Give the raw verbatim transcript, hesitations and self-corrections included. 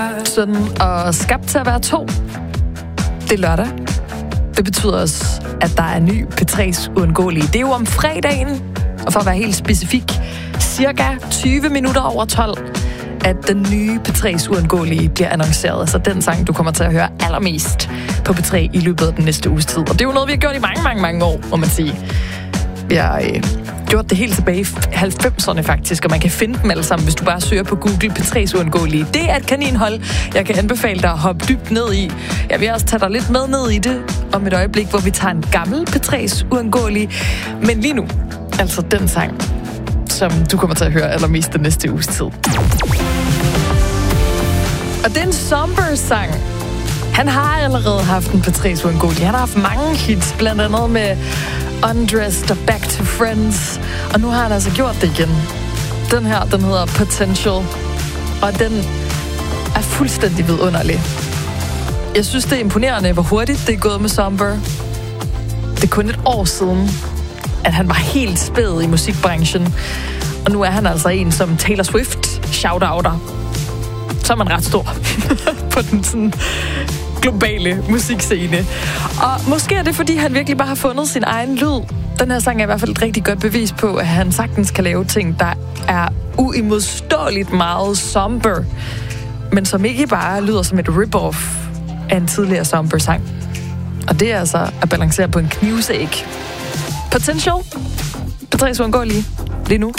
Sådan og skabt til at være to. Det er lørdag. Det betyder også, at der er ny P tre's uundgåelige. Det er jo om fredagen, og for at være helt specifik, cirka tyve minutter over tolv, at den nye P tre's uundgåelige bliver annonceret. Altså den sang, du kommer til at høre allermest på P tre i løbet af den næste uges tid. Og det er jo noget, vi har gjort i mange, mange, mange år, må man sige. Vi har øh, gjort det helt tilbage i halvfemserne faktisk, og man kan finde dem alle sammen, hvis du bare søger på Google P tre's uundgåelige. Det er et kaninhold, jeg kan anbefale dig at hoppe dybt ned i. Jeg vil også tage dig lidt med ned i det om et øjeblik, hvor vi tager en gammel P tre's uundgåelige. Men lige nu, altså den sang, som du kommer til at høre allermest den næste uges tid. Og det er en somber-sang. Han har allerede haft en P tre's uundgåelige. Han har haft mange hits, blandt andet med Undressed og Back to Friends. Og nu har han altså gjort det igen. Den her, den hedder Potential. Og den er fuldstændig vidunderlig. Jeg synes, det er imponerende, hvor hurtigt det er gået med Somber. Det er kun et år siden, at han var helt spæd i musikbranchen. Og nu er han altså en som Taylor Swift shout-outer. Så er man ret stor på den sådan globale musikscene. Og måske er det, fordi han virkelig bare har fundet sin egen lyd. Den her sang er i hvert fald et rigtig godt bevis på, at han sagtens kan lave ting, der er uimodståeligt meget somber, men som ikke bare lyder som et rip-off af en tidligere somber-sang. Og det er altså at balancere på en knivsæg. Potential. P tre's uundgåelige. Lige nu.